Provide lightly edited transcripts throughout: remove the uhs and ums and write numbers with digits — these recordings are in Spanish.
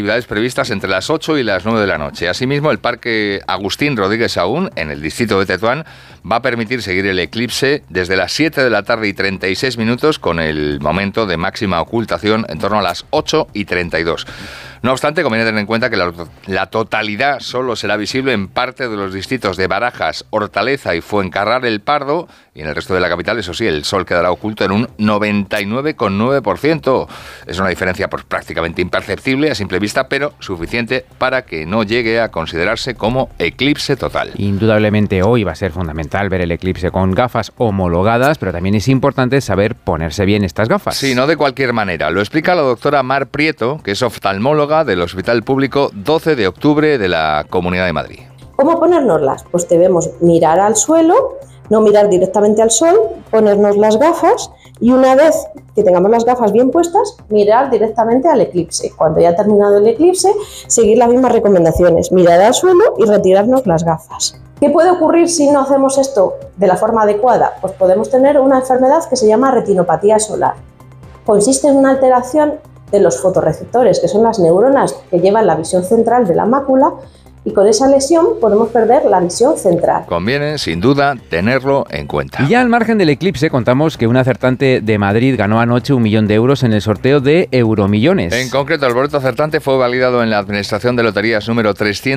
actividades previstas entre las 8 y las 9 de la noche. Asimismo, el Parque Agustín Rodríguez Saún, en el distrito de Tetuán, va a permitir seguir el eclipse desde las 7 de la tarde y 36 minutos con el momento de máxima ocultación en torno a las 8:32. No obstante, conviene tener en cuenta que la totalidad solo será visible en parte de los distritos de Barajas, Hortaleza y Fuencarral el Pardo, y en el resto de la capital, eso sí, el sol quedará oculto en un 99,9%. Es una diferencia pues, prácticamente imperceptible a simple vista, pero suficiente para que no llegue a considerarse como eclipse total. Indudablemente hoy va a ser fundamental ver el eclipse con gafas homologadas, pero también es importante saber ponerse bien estas gafas. Sí, no de cualquier manera. Lo explica la doctora Mar Prieto, que es oftalmóloga del Hospital Público 12 de octubre de la Comunidad de Madrid. ¿Cómo ponérnoslas? Pues debemos mirar al suelo, no mirar directamente al sol, ponernos las gafas y una vez que tengamos las gafas bien puestas, mirar directamente al eclipse. Cuando ya ha terminado el eclipse, seguir las mismas recomendaciones, mirar al suelo y retirarnos las gafas. ¿Qué puede ocurrir si no hacemos esto de la forma adecuada? Pues podemos tener una enfermedad que se llama retinopatía solar. Consiste en una alteración de los fotorreceptores, que son las neuronas que llevan la visión central de la mácula, y con esa lesión podemos perder la visión central. Conviene, sin duda, tenerlo en cuenta. Y ya al margen del eclipse, contamos que un acertante de Madrid ganó anoche 1 millón de euros en el sorteo de Euromillones. En concreto, el boleto acertante fue validado en la Administración de Loterías número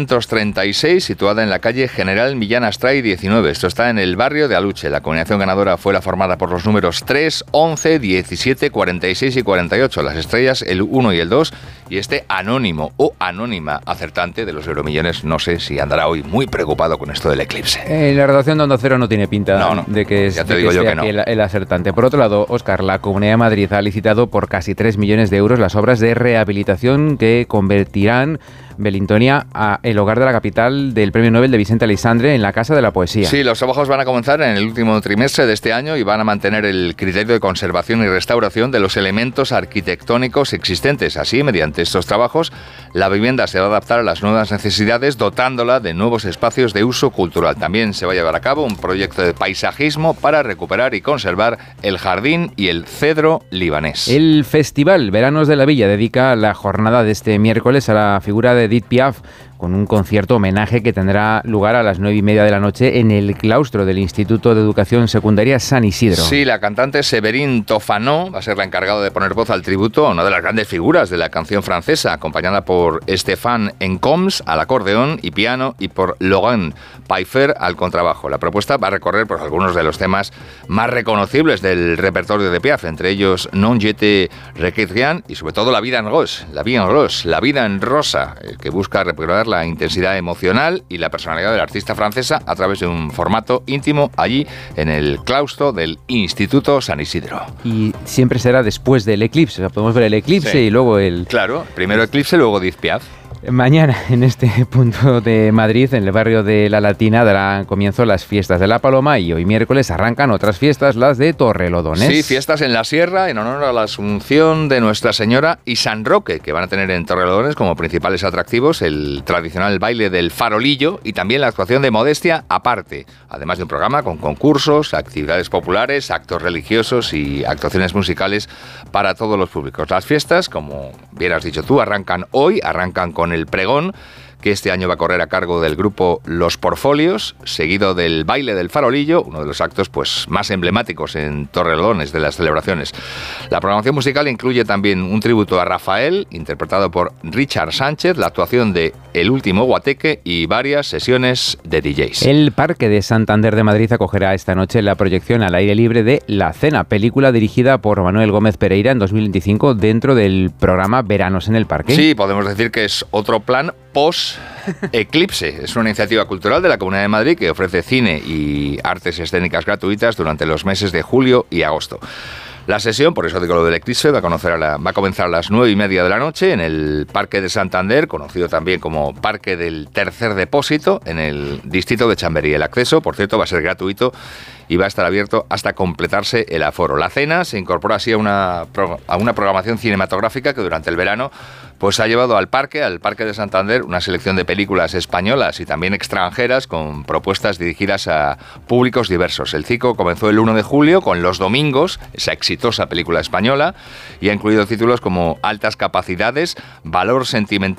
336, situada en la calle General Millán Astray 19. Esto está en el barrio de Aluche. La combinación ganadora fue la formada por los números 3, 11, 17, 46 y 48. Las estrellas, el 1 y el 2. Y este anónimo o anónima acertante de los Euromillones, no sé si andará hoy muy preocupado con esto del eclipse. La redacción de Onda Cero no tiene pinta de que ya te digo yo que no. El acertante. Por otro lado, Óscar, la Comunidad de Madrid ha licitado por casi 3 millones de euros las obras de rehabilitación que convertirán Belintonia a el hogar de la capital del Premio Nobel de Vicente Aleixandre en la Casa de la Poesía. Sí, los trabajos van a comenzar en el último trimestre de este año y van a mantener el criterio de conservación y restauración de los elementos arquitectónicos existentes. Así, mediante estos trabajos, la vivienda se va a adaptar a las nuevas necesidades, dotándola de nuevos espacios de uso cultural. También se va a llevar a cabo un proyecto de paisajismo para recuperar y conservar el jardín y el cedro libanés. El Festival Veranos de la Villa dedica la jornada de este miércoles a la figura de Edith Piaf, con un concierto homenaje que tendrá lugar a las 9:30 de la noche en el claustro del Instituto de Educación Secundaria San Isidro. Sí, la cantante Séverine Tofano va a ser la encargada de poner voz al tributo a una de las grandes figuras de la canción francesa, acompañada por Stéphane Encoms al acordeón y piano y por Laurent Pfeiffer al contrabajo. La propuesta va a recorrer pues, algunos de los temas más reconocibles del repertorio de Piaf, entre ellos Non je te regrette rien y sobre todo La vida en rose, La vida en rosa, que busca recuperar la intensidad emocional y la personalidad de la artista francesa a través de un formato íntimo allí en el claustro del Instituto San Isidro. Y siempre será después del eclipse, o sea, podemos ver el eclipse y luego el... Claro, primero eclipse, luego Edith Piaf. Mañana, en este punto de Madrid, en el barrio de La Latina, darán comienzo las fiestas de la Paloma y hoy miércoles arrancan otras fiestas, las de Torrelodones. Sí, fiestas en la Sierra en honor a la Asunción de Nuestra Señora y San Roque, que van a tener en Torrelodones como principales atractivos el tradicional baile del farolillo y también la actuación de Modestia aparte, además de un programa con concursos, actividades populares, actos religiosos y actuaciones musicales para todos los públicos. Las fiestas, como bien has dicho tú, arrancan con el pregón, que este año va a correr a cargo del grupo Los Porfolios, seguido del baile del farolillo, uno de los actos pues más emblemáticos en Torrelodones de las celebraciones. La programación musical incluye también un tributo a Rafael, interpretado por Richard Sánchez, la actuación de El Último Guateque y varias sesiones de DJs. El Parque de Santander de Madrid acogerá esta noche la proyección al aire libre de La Cena, película dirigida por Manuel Gómez Pereira en 2025 dentro del programa Veranos en el Parque. Sí, podemos decir que es otro plan post-eclipse. Es una iniciativa cultural de la Comunidad de Madrid que ofrece cine y artes escénicas gratuitas durante los meses de julio y agosto. La sesión, por eso digo lo del eclipse, va a comenzar a las 9:30 de la noche en el Parque de Santander, conocido también como Parque del Tercer Depósito, en el distrito de Chamberí. El acceso, por cierto, va a ser gratuito y va a estar abierto hasta completarse el aforo. La cena se incorpora así a una programación cinematográfica que durante el verano pues ha llevado al parque de Santander, una selección de películas españolas y también extranjeras con propuestas dirigidas a públicos diversos. El ciclo comenzó el 1 de julio con Los Domingos, esa exitosa película española, y ha incluido títulos como Altas Capacidades, Valor Sentimental